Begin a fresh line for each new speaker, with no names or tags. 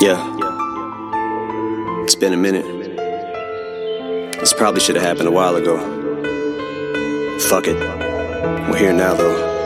Yeah, it's been a minute. This probably should have happened a while ago. Fuck it, we're here now though.